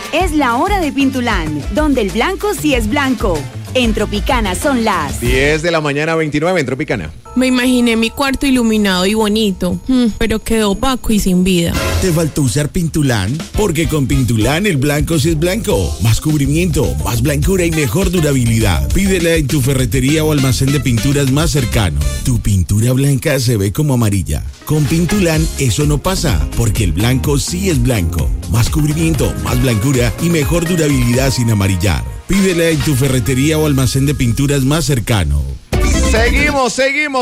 Es la hora de Pintulán, donde el blanco sí es blanco. En Tropicana son las 10 de la mañana, 29 en Tropicana. Me imaginé mi cuarto iluminado y bonito, pero quedó opaco y sin vida. ¿Te faltó usar Pintulán? Porque con Pintulán el blanco sí es blanco. Más cubrimiento, más blancura y mejor durabilidad. Pídela en tu ferretería o almacén de pinturas más cercano. Tu pintura blanca se ve como amarilla. Con Pintulán eso no pasa, porque el blanco sí es blanco. Más cubrimiento, más blancura y mejor durabilidad sin amarillar. Pídela en tu ferretería o almacén de pinturas más cercano. Seguimos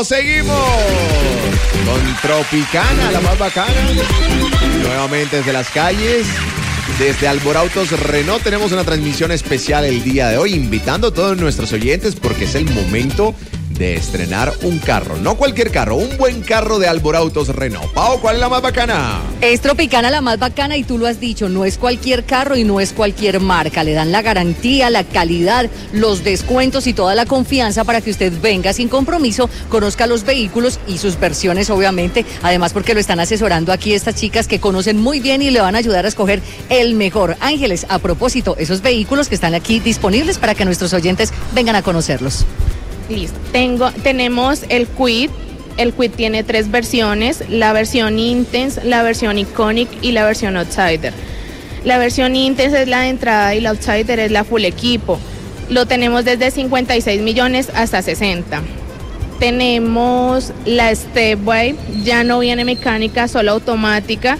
con Tropicana, la más bacana. Nuevamente desde las calles, desde Alborautos Renault, tenemos una transmisión especial el día de hoy, invitando a todos nuestros oyentes porque es el momento de estrenar un carro. No cualquier carro, un buen carro de Alborautos Renault. Pau, ¿cuál es la más bacana? Es Tropicana la más bacana y tú lo has dicho, no es cualquier carro y no es cualquier marca. Le dan la garantía, la calidad, los descuentos y toda la confianza para que usted venga sin compromiso, conozca los vehículos y sus versiones, obviamente. Además, porque lo están asesorando aquí estas chicas que conocen muy bien y le van a ayudar a escoger el mejor. Ángeles, a propósito, esos vehículos que están aquí disponibles para que nuestros oyentes vengan a conocerlos. Listo. Tenemos el Kwid. El Kwid tiene 3 versiones, la versión Intense, la versión Iconic y la versión Outsider. La versión Intense es la de entrada y la Outsider es la full equipo. Lo tenemos desde 56 millones hasta 60. Tenemos la Stepway, ya no viene mecánica, solo automática.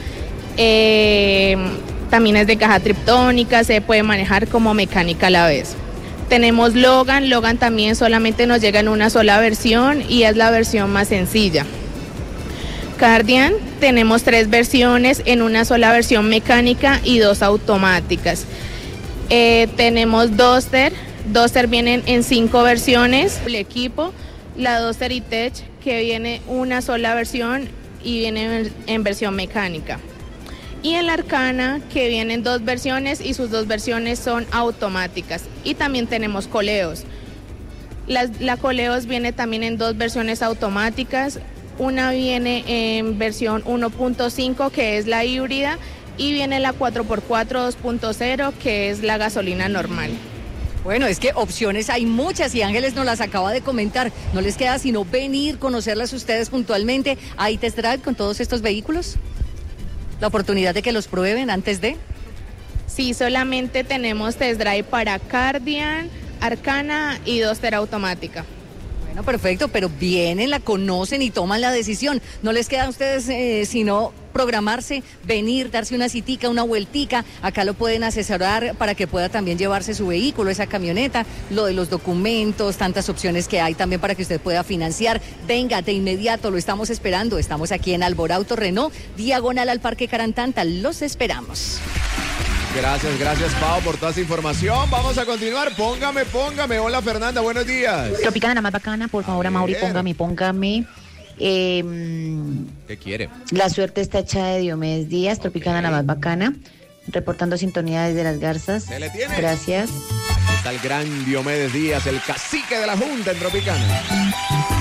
También es de caja triptónica, se puede manejar como mecánica a la vez. Tenemos Logan también solamente nos llega en una sola versión y es la versión más sencilla. Cardian, tenemos 3 versiones en una sola versión mecánica y 2 automáticas. Tenemos Duster vienen en 5 versiones. El equipo, la Duster E-Tech, que viene una sola versión y viene en versión mecánica. Y en la Arcana, que vienen 2 versiones y sus 2 versiones son automáticas. Y también tenemos Coleos. La Coleos viene también en 2 versiones automáticas. Una viene en versión 1.5, que es la híbrida, y viene la 4x4 2.0, que es la gasolina normal. Bueno, es que opciones hay muchas y Ángeles nos las acaba de comentar. No les queda sino venir, conocerlas ustedes puntualmente. ¿Hay test drive con todos estos vehículos? ¿La oportunidad de que los prueben antes de? Sí, solamente tenemos test drive para Cardian, Arcana y Duster automática. Bueno, perfecto, pero vienen, la conocen y toman la decisión. No les queda a ustedes sino programarse, venir, darse una citica, una vueltica. Acá lo pueden asesorar para que pueda también llevarse su vehículo, esa camioneta, lo de los documentos, tantas opciones que hay también para que usted pueda financiar. Venga, de inmediato, lo estamos esperando. Estamos aquí en Alborautos Renault, diagonal al Parque Carantanta. Los esperamos. Gracias, Pau, por toda esa información. Vamos a continuar. Póngame. Hola, Fernanda, buenos días. Tropicana, la más bacana, por favor, Mauri, póngame. ¿Qué quiere? La suerte está hecha de Diomedes Díaz, Tropicana, la más bacana. Reportando sintonía desde Las Garzas. ¿Se le tiene? Gracias. Aquí está el gran Diomedes Díaz, el cacique de la Junta en Tropicana.